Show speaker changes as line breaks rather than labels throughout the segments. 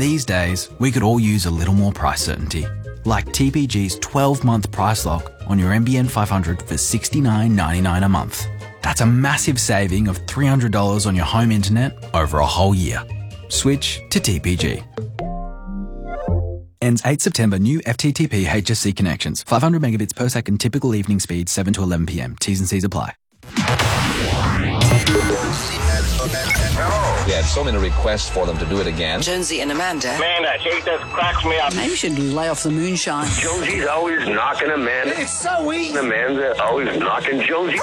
These days, we could all use a little more price certainty. Like TPG's 12-month price lock on your NBN 500 for $69.99 a month. That's a massive saving of $300 on your home internet over a whole year. Switch to TPG. Ends 8 September. New FTTP HSC connections. 500 megabits per second. Typical evening speed 7 to 11 p.m. T's and C's apply.
We had so many requests for them to do it again.
Jonesy and Amanda.
Man, that hate that cracks me up.
Maybe you should lay off the moonshine.
Jonesy's always knocking Amanda.
It's so easy.
Amanda always knocking Jonesy.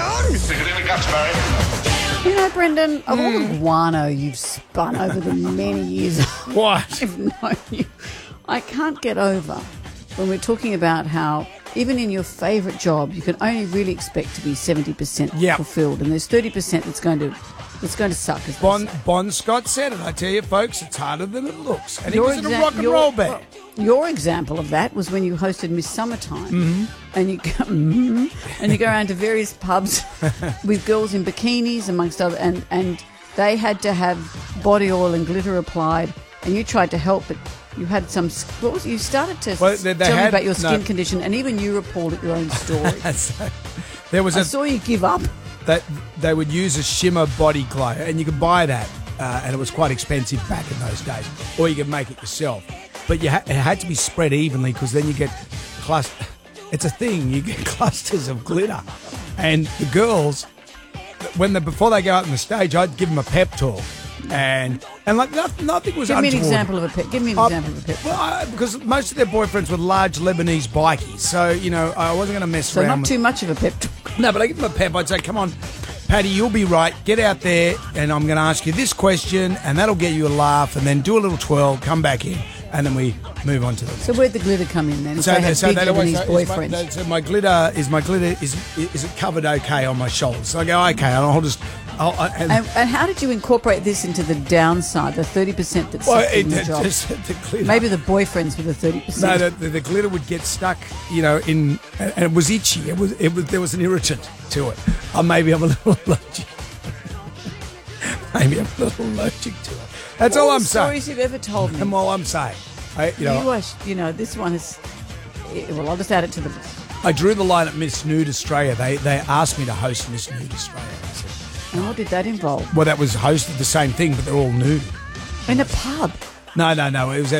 You know, Brendan, of all the guano you've spun over the many years
What?
I've known you, I can't get over when we're talking about how even in your favourite job, you can only really expect to be 70%
Yep.
fulfilled, and there's 30% that's going to suck. As they say.
Bon Scott said it. I tell you, folks, it's harder than it looks. And he
Your
was in a
exa-
rock and
your-
roll band.
Your example of that was when you hosted Miss Summertime, and you go, and you go around to various pubs with girls in bikinis, amongst other, and they had to have body oil and glitter applied, and you tried to help, but you had some. What was you started to
Well, they
tell me
had-
about your skin
no.
condition, and even you report at your own story.
There was
I
a
saw you give up.
that they would use a shimmer body glow, and you could buy that, and it was quite expensive back in those days, or you could make it yourself. But it had to be spread evenly, because then you get It's a thing. You get clusters of glitter, and the girls, before they go out on the stage, I'd give them a pep talk, and like nothing was.
Give me an
untoward.
example of a pep. Give me an example of a pep.
Well, because most of their boyfriends were large Lebanese bikies, so I wasn't going to mess
So
around.
not too much of a pep talk.
No, but I give them a pep. I'd say, come on, Paddy, you'll be right. Get out there, and I'm going to ask you this question, and that'll get you a laugh, and then do a little twirl, come back in, and then we move on to the next.
So where'd the glitter come in then? If they had big Lebanese boyfriends.
So my glitter is it covered okay on my shoulders? So I go, okay, I'll just.
And how did you incorporate this into the downside, the 30% that's in the job?
The glitter.
Maybe the boyfriends were the 30%.
No, the glitter would get stuck, and it was itchy. There was an irritant to it. Maybe I'm a little allergic. Maybe I'm a little allergic to it. That's all I'm saying.
Stories you've ever told me.
That's all I'm saying.
This one is. Well, I'll just add it to the list.
I drew the line at Miss Nude Australia. They asked me to host Miss Nude Australia. I said,
And what did that involve?
well, that was hosted the same thing, but they're all nude.
In a pub.
No. It was at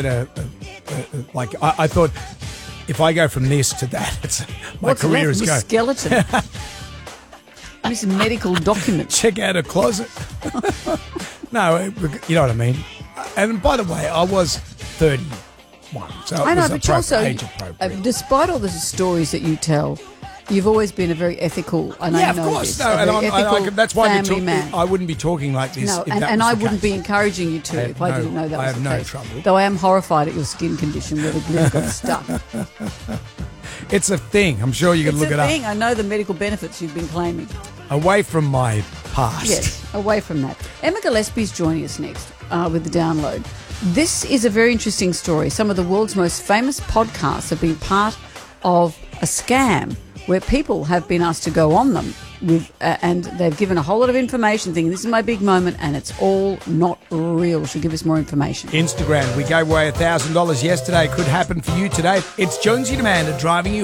I thought, if I go from this to that, my
What's
career
left?
is
Miss
going.
Skeleton. Miss Medical Document.
Check out a closet. No, you know what I mean. And by the way, I was 31, so
I
it
know,
was
but also,
age appropriate.
despite all the stories that you tell, you've always been a very ethical. I know
Yeah,
you
of
know
course.
this,
No,
a
and
very ethical
that's why
family man.
I wouldn't be talking like this.
No,
if that
and
was
I
the
wouldn't
case.
be encouraging you to if I didn't know that
I
was
have
the
no
case.
trouble.
Though I am horrified at your skin condition where the glitter got stuck.
It's a thing. I'm sure you can
It's
look
a
it
thing. I know the medical benefits you've been claiming.
up. Away from my past.
Yes, away from that. Emma Gillespie's joining us next with the download. This is a very interesting story. Some of the world's most famous podcasts have been part of a scam where people have been asked to go on them with, and they've given a whole lot of information thinking this is my big moment, and it's all not real. She'll give us more information.
Instagram. We gave away $1,000 yesterday. Could happen for you today. It's Jonesy and Amanda driving you